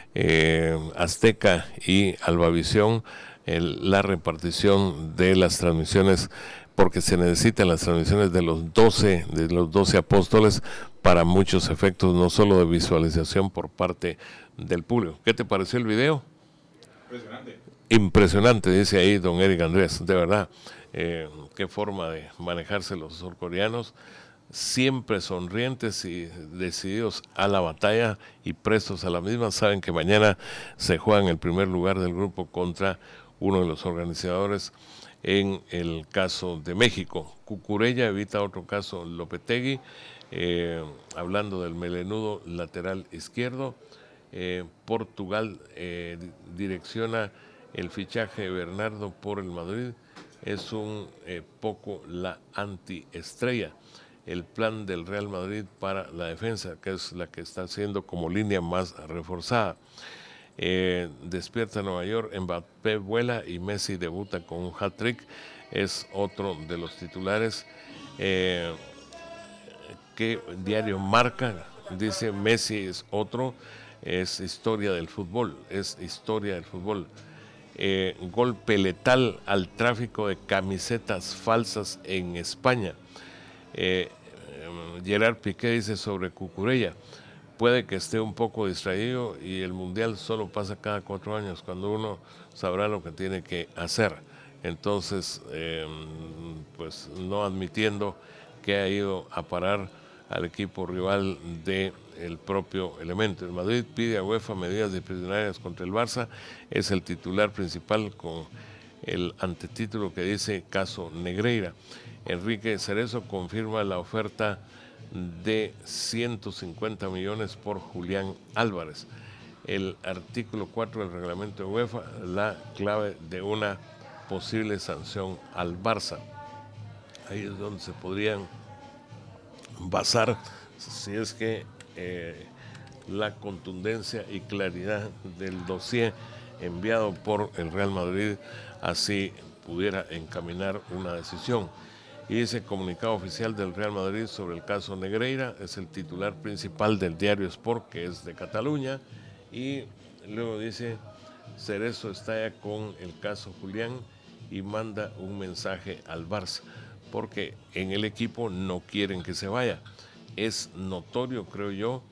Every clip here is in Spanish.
Azteca y Albavisión la repartición de las transmisiones, porque se necesitan las transmisiones de los 12 apóstoles para muchos efectos, no solo de visualización por parte del público. ¿Qué te pareció el video? Impresionante, dice ahí don Eric Andrés, de verdad. Qué forma de manejarse los surcoreanos, siempre sonrientes y decididos a la batalla y prestos a la misma. Saben que mañana se juegan el primer lugar del grupo contra uno de los organizadores en el caso de México. Cucurella evita otro caso Lopetegui, hablando del melenudo lateral izquierdo. Portugal direcciona el fichaje de Bernardo por el Madrid. Es un poco la antiestrella. El plan del Real Madrid para la defensa, que es la que está siendo como línea más reforzada. Despierta Nueva York, Mbappé vuela y Messi debuta con un hat-trick. Es otro de los titulares que diario Marca dice: Messi es otro, es historia del fútbol, golpe letal al tráfico de camisetas falsas en España. Gerard Piqué dice sobre Cucurella: puede que esté un poco distraído y el mundial solo pasa cada 4 años, cuando uno sabrá lo que tiene que hacer. Entonces, pues no admitiendo que ha ido a parar al equipo rival del propio elemento. El Madrid pide a UEFA medidas disciplinarias contra el Barça, es el titular principal con el antetítulo que dice caso Negreira. Enrique Cerezo confirma la oferta de 150 millones por Julián Álvarez. El artículo 4 del reglamento de UEFA, la clave de una posible sanción al Barça. Ahí es donde se podrían basar si es que la contundencia y claridad del dossier enviado por el Real Madrid así pudiera encaminar una decisión. Y dice: comunicado oficial del Real Madrid sobre el caso Negreira, es el titular principal del diario Sport, que es de Cataluña. Y luego dice: Cerezo estalla con el caso Julián y manda un mensaje al Barça, porque en el equipo no quieren que se vaya. Es notorio, creo yo,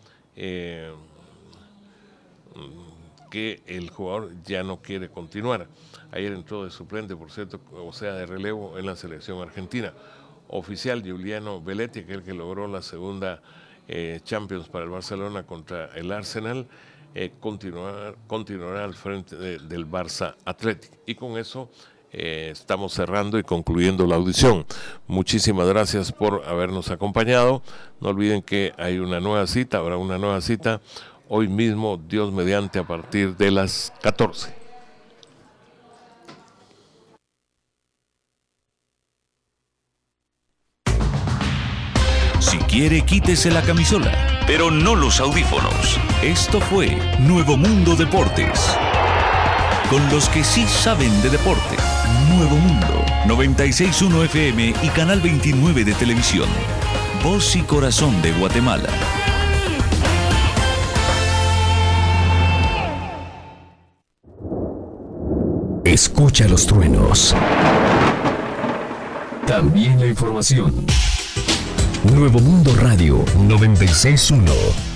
que el jugador ya no quiere continuar. Ayer entró de suplente, por cierto, o sea, de relevo en la selección argentina. Oficial Giuliano Belletti, aquel que logró la segunda Champions para el Barcelona contra el Arsenal, continuará al frente del Barça Athletic. Y con eso estamos cerrando y concluyendo la audición. Muchísimas gracias por habernos acompañado. No olviden que hay una nueva cita, habrá una nueva cita hoy mismo, Dios mediante, a partir de las 14. Si quiere, quítese la camisola, pero no los audífonos. Esto fue Nuevo Mundo Deportes, con los que sí saben de deporte. Nuevo Mundo, 96.1 FM y Canal 29 de televisión. Voz y corazón de Guatemala. Escucha los truenos. También la información. Nuevo Mundo Radio 96.1.